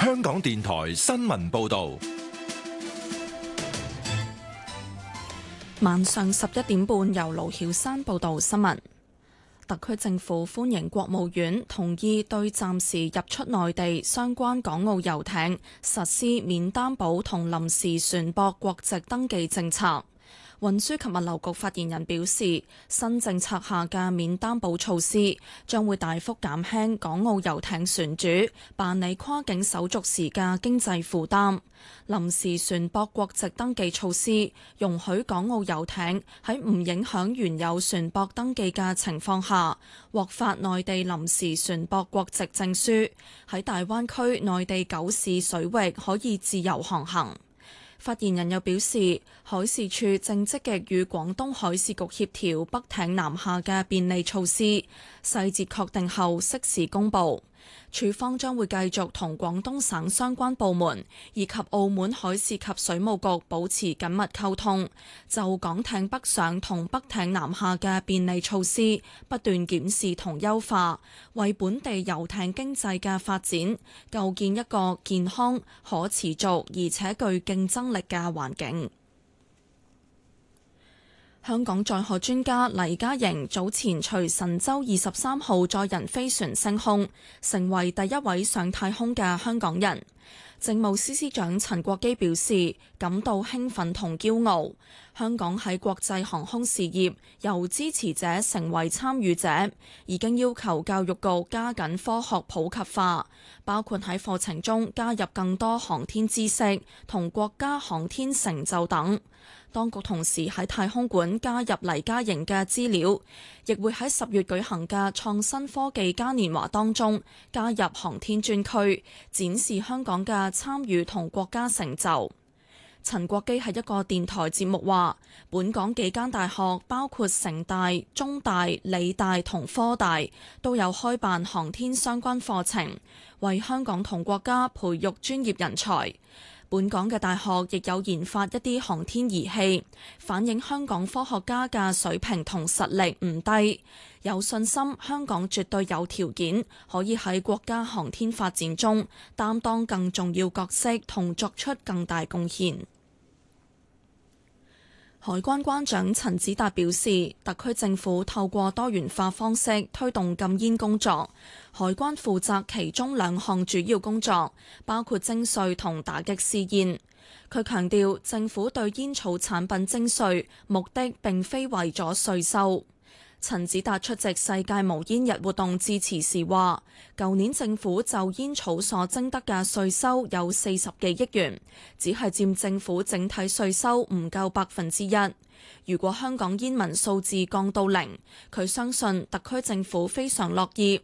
香港電台新聞報道。 晚上11點半，由盧曉山報道新聞。特區政府歡迎國務院同意對暫時入出內地相關港澳遊艇實施免擔保同臨時船舶國籍登記政策。運輸及物流局發言人表示，新政策下嘅免擔保措施將會大幅減輕港澳遊艇船主辦理跨境手續時嘅經濟負擔。臨時船舶國籍登記措施容許港澳遊艇喺唔影響原有船舶登記嘅情況下，獲發內地臨時船舶國籍證書，喺大灣區內地9市水域可以自由航行。發言人又表示，海事處正積極與廣東海事局協調北艇南下嘅便利措施，細節確定後適時公佈。處方將會繼續同廣東省相關部門以及澳門海事及水務局保持緊密溝通，就港艇北上同北艇南下嘅便利措施不斷檢視同優化，為本地遊艇經濟嘅發展構建一個健康、可持續而且具競爭力嘅環境。香港載荷專家黎嘉瑩早前隨神舟23號載人飛船升空，成為第一位上太空嘅香港人。政務司司長陳國基表示感到興奮同驕傲，香港喺國際航空事業由支持者成為參與者，已經要求教育局加緊科學普及化，包括喺課程中加入更多航天知識同國家航天成就等。當局同時喺太空館加入黎嘉瑩嘅資料，亦會喺10月舉行嘅創新科技嘉年華當中加入航天專區，展示香港嘅參與同國家成就。陳國基喺一個電台節目話，本港幾間大學包括城大、中大、理大同科大都有開辦航天相關課程，為香港同國家培育專業人才。本港嘅大學亦有研發一啲航天儀器，反映香港科學家嘅水平同實力唔低，有信心香港絕對有條件可以喺國家航天發展中擔當更重要角色同作出更大貢獻。海關關長陳子達表示，特區政府透過多元化方式推動禁煙工作，海關負責其中2項主要工作，包括徵稅同打擊私煙。佢強調，政府對煙草產品徵稅目的並非為咗稅收。陳子達出席世界無煙日活動致辭時話，舊年政府就煙草所徵得嘅稅收有40幾億元，只係佔政府整體稅收唔夠1%。如果香港煙民數字降到0，佢相信特區政府非常樂意